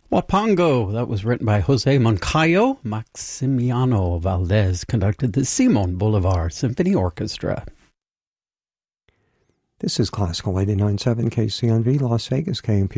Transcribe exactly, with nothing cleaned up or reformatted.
Wapango, that was written by Jose Moncayo. Maximiano Valdez conducted the Simon Bolivar Symphony Orchestra. This is Classical eighty-nine point seven K C N V, Las Vegas, K M P